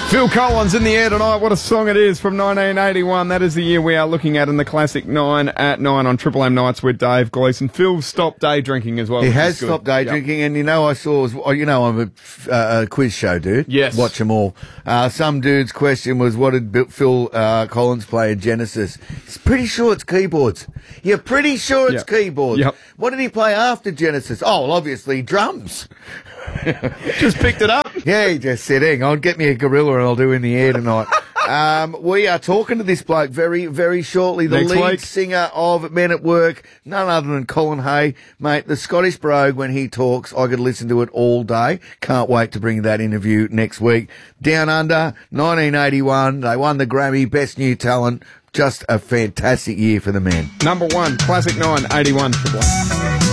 Phil Collins in the air tonight. What a song it is from 1981. That is the year we are looking at in the Classic 9 at 9 on Triple M Nights with Dave Gleeson. Phil stopped day drinking as well. He has stopped day drinking, and I saw, I'm a quiz show dude. Yes. Watch them all. Some dude's question was, what did Phil Collins play in Genesis? He's pretty sure it's keyboards. You're pretty sure it's keyboards. Yep. What did he play after Genesis? Oh, well, obviously drums. Just picked it up. Yeah, he just said, hang on, get me a gorilla and I'll do in the air tonight. We are talking to this bloke very, very shortly. The lead singer of Men at Work, none other than Colin Hay. Mate, the Scottish brogue, when he talks, I could listen to it all day. Can't wait to bring that interview next week. Down Under, 1981. They won the Grammy, Best New Talent. Just a fantastic year for the men. Number 1, Classic 9, 81.